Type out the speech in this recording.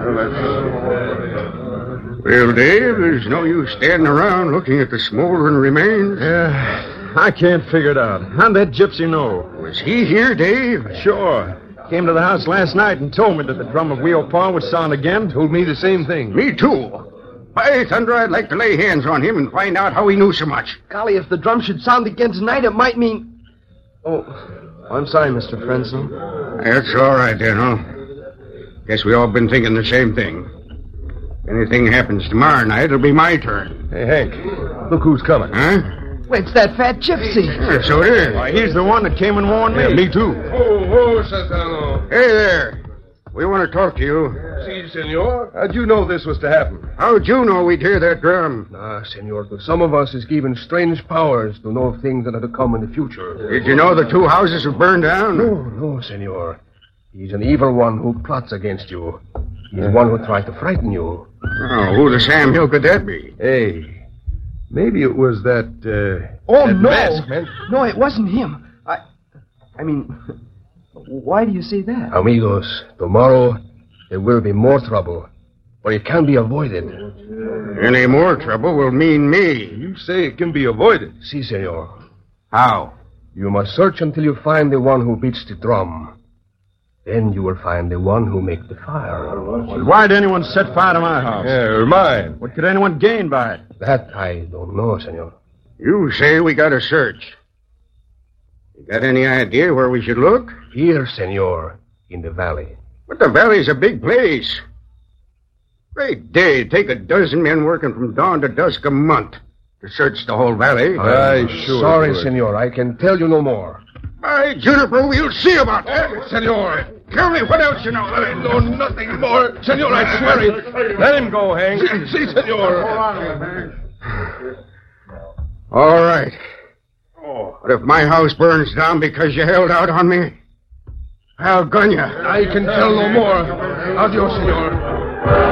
Well, Dave, there's no use standing around looking at the smoldering remains. Yeah, I can't figure it out. How'd that gypsy know? Was he here, Dave? Sure. Came to the house last night and told me that the drum of Wheel Paw would sound again. Told me the same thing. Me, too. By thunder, I'd like to lay hands on him and find out how he knew so much. Golly, if the drum should sound again tonight, it might mean... Oh, I'm sorry, Mr. Frenzel. That's all right, Daniel. Guess we all been thinking the same thing. If anything happens tomorrow night, it'll be my turn. Hey, Hank, look who's coming. Huh? Wait, it's that fat gypsy. Yeah, so it is. Why, he's the one that came and warned me. Yeah, me too. Oh, Santano. Hey there. We want to talk to you. Si, senor. How'd you know this was to happen? How'd you know we'd hear that drum? Ah, senor, to some of us is given strange powers to know things that are to come in the future. Did you know the two houses have burned down? No, senor. He's an evil one who plots against you. He's one who tries to frighten you. Oh, who the Sam Hill could that be? Hey, maybe it was that, Oh, that no. mask, man. No, it wasn't him. I mean, why do you say that? Amigos, tomorrow there will be more trouble, but it can be avoided. Any more trouble will mean me. You say it can be avoided? Si, senor. How? You must search until you find the one who beats the drum. Then you will find the one who makes the fire. Well, why'd anyone set fire to my house? Yeah, or mine. What could anyone gain by it? That I don't know, senor. You say we got to search. You got any idea where we should look? Here, senor, in the valley. But the valley's a big place. Great day. Take a dozen men working from dawn to dusk a month to search the whole valley. Sorry, senor. I can tell you no more. By Juniper, we'll see about that. Senor. Tell me what else you know. I know nothing more. Senor, I swear it. Let him go, Hank. Si, senor. All right. But if my house burns down because you held out on me, I'll gun you. I can tell no more. Adios, senor.